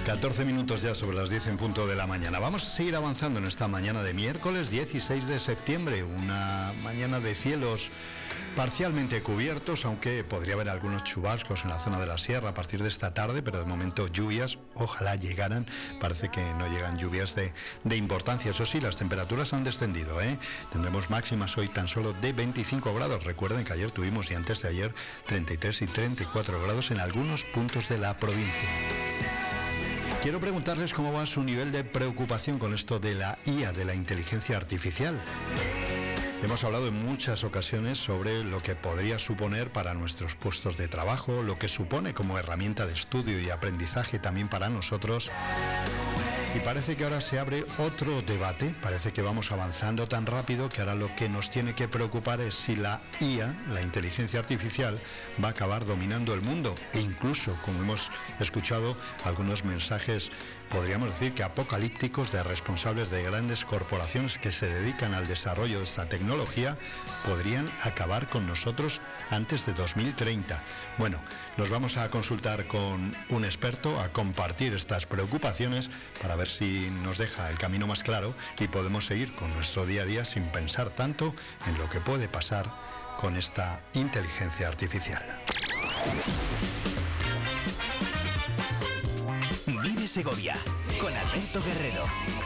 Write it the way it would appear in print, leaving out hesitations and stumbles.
14 minutos ya sobre las 10 en punto de la mañana. Vamos a seguir avanzando en esta mañana de miércoles 16 de septiembre, una mañana de cielos parcialmente cubiertos, aunque podría haber algunos chubascos en la zona de la sierra a partir de esta tarde, pero de momento lluvias, ojalá llegaran. Parece que no llegan lluvias de importancia. Eso sí, las temperaturas han descendido, Tendremos máximas hoy tan solo de 25 grados. Recuerden que ayer tuvimos y antes de ayer 33 y 34 grados en algunos puntos de la provincia. Quiero preguntarles cómo va su nivel de preocupación con esto de la IA, de la inteligencia artificial. Hemos hablado en muchas ocasiones sobre lo que podría suponer para nuestros puestos de trabajo, lo que supone como herramienta de estudio y aprendizaje también para nosotros. Y parece que ahora se abre otro debate, parece que vamos avanzando tan rápido que ahora lo que nos tiene que preocupar es si la IA, la inteligencia artificial, va a acabar dominando el mundo. E incluso, como hemos escuchado, algunos mensajes, podríamos decir que apocalípticos, de responsables de grandes corporaciones que se dedican al desarrollo de esta tecnología, podrían acabar con nosotros antes de 2030. Bueno, nos vamos a consultar con un experto, a compartir estas preocupaciones para ver si nos deja el camino más claro y podemos seguir con nuestro día a día sin pensar tanto en lo que puede pasar con esta inteligencia artificial. Vive Segovia con Alberto Guerrero.